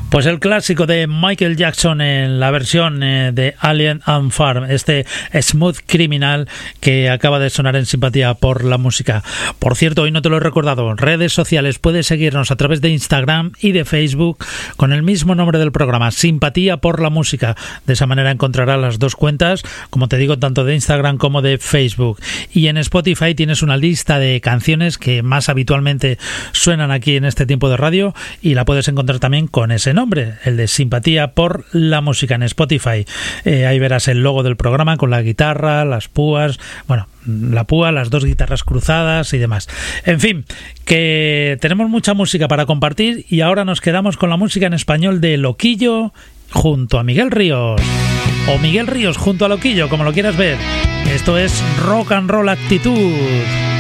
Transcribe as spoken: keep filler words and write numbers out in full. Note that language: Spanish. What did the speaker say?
Pues el clásico de Michael Jackson en la versión eh, de Alien and Farm, este Smooth Criminal que acaba de sonar en Simpatía por la Música. Por cierto, hoy no te lo he recordado, redes sociales, puedes seguirnos a través de Instagram y de Facebook con el mismo nombre del programa, Simpatía por la Música. De esa manera encontrarás las dos cuentas, como te digo, tanto de Instagram como de Facebook. Y en Spotify tienes una lista de canciones que más habitualmente suenan aquí en este tiempo de radio y la puedes encontrar también con ese nombre, el de Simpatía por la Música en Spotify. Eh, ahí verás el logo del programa con la guitarra, las púas, bueno, la púa, las dos guitarras cruzadas y demás. En fin, que tenemos mucha música para compartir y ahora nos quedamos con la música en español de Loquillo junto a Miguel Ríos, o Miguel Ríos junto a Loquillo, como lo quieras ver. Esto es Rock and Roll Actitud.